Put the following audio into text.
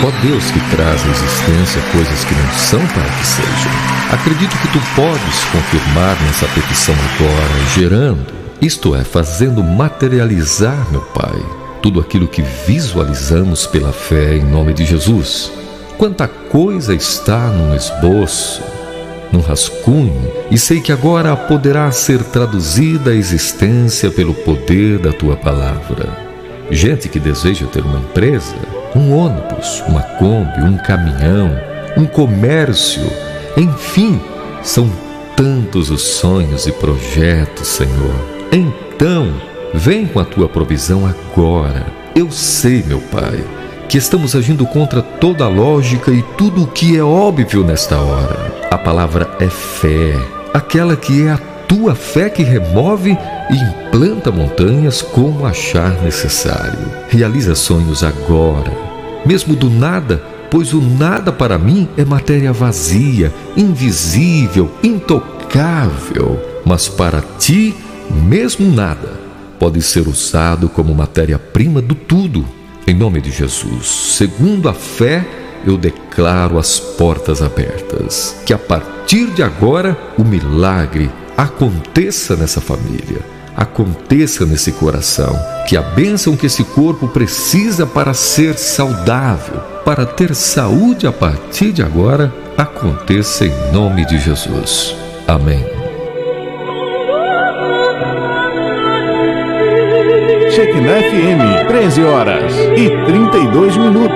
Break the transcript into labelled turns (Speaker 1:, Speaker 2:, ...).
Speaker 1: Ó Deus que traz à existência coisas que não são para que sejam. Acredito que Tu podes confirmar nessa petição agora, gerando, isto é, fazendo materializar, meu Pai, tudo aquilo que visualizamos pela fé em nome de Jesus. Quanta coisa está num esboço, num rascunho, e sei que agora poderá ser traduzida à existência pelo poder da Tua palavra. Gente que deseja ter uma empresa, um ônibus, uma Kombi, um caminhão, um comércio, enfim, são tantos os sonhos e projetos, Senhor. Então, vem com a Tua provisão agora. Eu sei, meu Pai, que estamos agindo contra toda a lógica e tudo o que é óbvio nesta hora. A palavra é fé, aquela que é a Tua fé que remove e implanta montanhas como achar necessário. Realiza sonhos agora, mesmo do nada, pois o nada para mim é matéria vazia, invisível, intocável. Mas para Ti, mesmo nada pode ser usado como matéria-prima do tudo. Em nome de Jesus, segundo a fé, eu declaro as portas abertas. Que a partir de agora, o milagre aconteça nessa família, aconteça nesse coração. Que a bênção que esse corpo precisa para ser saudável, para ter saúde a partir de agora, aconteça em nome de Jesus. Amém.
Speaker 2: Shekinah FM, 13h32.